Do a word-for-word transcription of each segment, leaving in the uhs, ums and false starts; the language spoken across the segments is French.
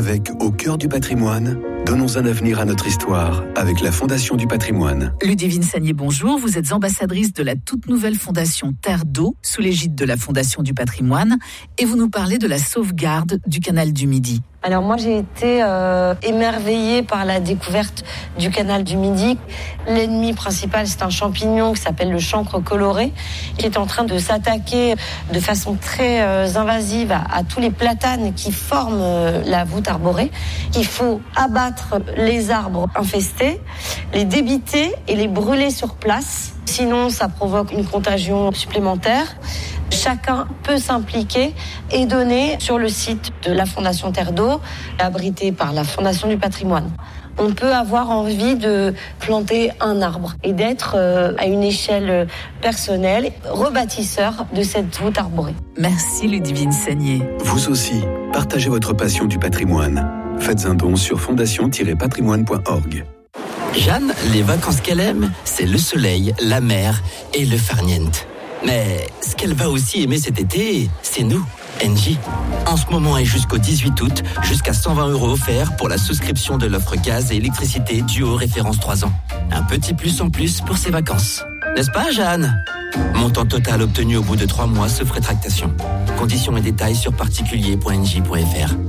Avec Au cœur du patrimoine, donnons un avenir à notre histoire avec la Fondation du patrimoine. Ludivine Sagnier, bonjour. Vous êtes ambassadrice de la toute nouvelle fondation Terre d'eau, sous l'égide de la Fondation du patrimoine, et vous nous parlez de la sauvegarde du canal du Midi. Alors moi j'ai été euh, émerveillée par la découverte du canal du Midi. L'ennemi principal, c'est un champignon qui s'appelle le chancre coloré, qui est en train de s'attaquer de façon très euh, invasive à, à tous les platanes qui forment euh, la voûte arborée. Il faut abattre les arbres infestés, les débiter et les brûler sur place. Sinon, ça provoque une contagion supplémentaire. Chacun peut s'impliquer et donner sur le site de la Fondation Terre d'eau, abrité par la Fondation du patrimoine. On peut avoir envie de planter un arbre et d'être euh, à une échelle personnelle rebâtisseur de cette voûte arborée. Merci Ludivine Sagnier. Vous aussi, partagez votre passion du patrimoine. Faites un don sur fondation tiret patrimoine point org. Jeanne, les vacances qu'elle aime, c'est le soleil, la mer et le farniente. Mais ce qu'elle va aussi aimer cet été, c'est nous, Engie. En ce moment et jusqu'au dix-huit août, jusqu'à cent vingt euros offerts pour la souscription de l'offre gaz et électricité Duo référence trois ans. Un petit plus en plus pour ses vacances. N'est-ce pas, Jeanne ? Montant total obtenu au bout de trois mois sauf rétractation. Conditions et détails sur particulier point engie point f r.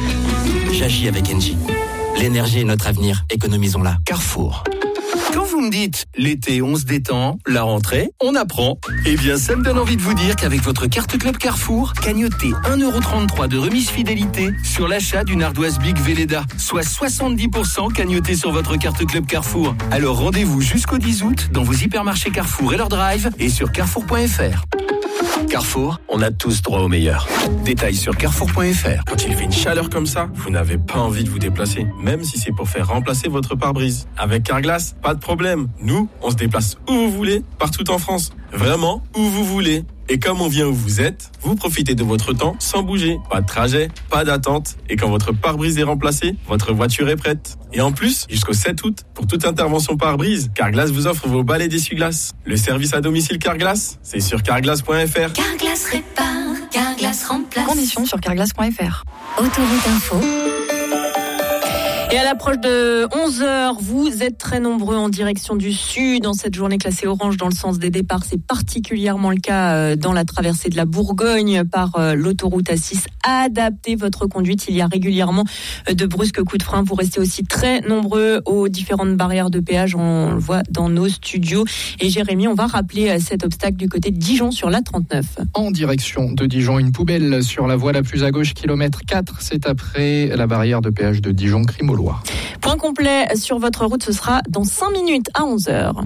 J'agis avec Engie. L'énergie est notre avenir, économisons-la. Carrefour. Quand vous me dites l'été on se détend, la rentrée on apprend, eh bien ça me donne envie de vous dire qu'avec votre carte Club Carrefour, cagnotez un euro trente-trois de remise fidélité sur l'achat d'une ardoise Big Velleda, soit soixante-dix pour cent cagnoté sur votre carte Club Carrefour. Alors rendez-vous jusqu'au dix août dans vos hypermarchés Carrefour et leur drive et sur carrefour point f r. Carrefour, on a tous droit au meilleur. Détails sur carrefour point f r. Quand il fait une chaleur comme ça, vous n'avez pas envie de vous déplacer, même si c'est pour faire remplacer votre pare-brise. Avec Carglass, pas de problème. Nous, on se déplace où vous voulez, partout en France. Vraiment, où vous voulez. Et comme on vient où vous êtes, vous profitez de votre temps sans bouger. Pas de trajet, pas d'attente. Et quand votre pare-brise est remplacé, votre voiture est prête. Et en plus, jusqu'au sept août, pour toute intervention pare-brise, Carglass vous offre vos balais d'essuie-glace. Le service à domicile Carglass, c'est sur carglass point f r. Carglass répare, Carglass remplace. Conditions sur carglass point f r. Autoroute Info. Et à l'approche de onze heures, vous êtes très nombreux en direction du sud. En cette journée classée orange dans le sens des départs, c'est particulièrement le cas dans la traversée de la Bourgogne par l'autoroute A six. Adaptez votre conduite, il y a régulièrement de brusques coups de frein. Vous restez aussi très nombreux aux différentes barrières de péage, on le voit dans nos studios. Et Jérémy, on va rappeler cet obstacle du côté de Dijon sur l'A trente-neuf. En direction de Dijon, une poubelle sur la voie la plus à gauche, kilomètre quatre, c'est après la barrière de péage de Dijon-Crimolois. Point complet sur votre route, ce sera dans cinq minutes à onze heures.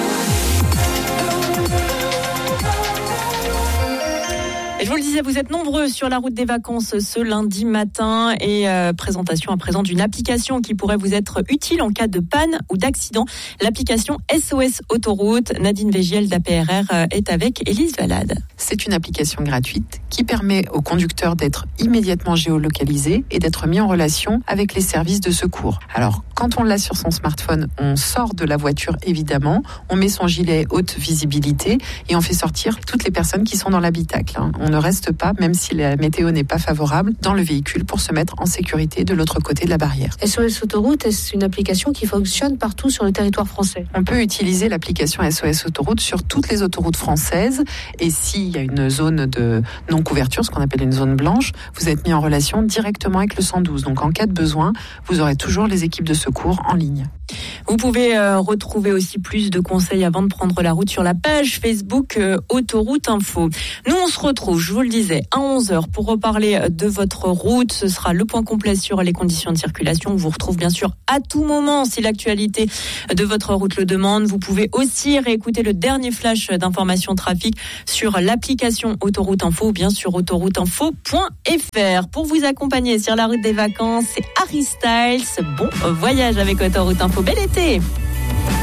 Et je vous le disais, vous êtes nombreux sur la route des vacances ce lundi matin et euh, présentation à présent d'une application qui pourrait vous être utile en cas de panne ou d'accident. L'application S O S Autoroute. Nadine Végiel d'A P R R est avec Élise Valade. C'est une application gratuite qui permet aux conducteurs d'être immédiatement géolocalisés et d'être mis en relation avec les services de secours. Alors, quand on l'a sur son smartphone, on sort de la voiture évidemment, on met son gilet haute visibilité et on fait sortir toutes les personnes qui sont dans l'habitacle. On ne reste pas, même si la météo n'est pas favorable, dans le véhicule pour se mettre en sécurité de l'autre côté de la barrière. S O S Autoroute, est une application qui fonctionne partout sur le territoire français. On peut utiliser l'application S O S Autoroute sur toutes les autoroutes françaises et s'il y a une zone de non-couverture, ce qu'on appelle une zone blanche, vous êtes mis en relation directement avec le cent douze. Donc en cas de besoin, vous aurez toujours les équipes de secours en ligne. Vous pouvez euh, retrouver aussi plus de conseils avant de prendre la route sur la page Facebook euh, Autoroute Info. Nous, on se retrouve, je vous le disais, à onze heures pour reparler de votre route. Ce sera le point complet sur les conditions de circulation. On vous retrouve bien sûr à tout moment si l'actualité de votre route le demande. Vous pouvez aussi réécouter le dernier flash d'information trafic sur l'application Autoroute Info ou bien sur autoroute info point f r. Pour vous accompagner sur la route des vacances, c'est Harry Styles. Bon voyage avec Autoroute Info. Bel été!